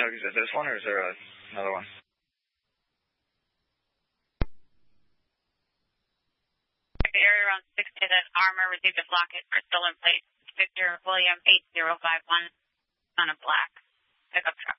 truck, is it this one or is there another one? The area around 60 that Armor received a blockage for stolen plate. Victor William 8051 on a black pickup truck.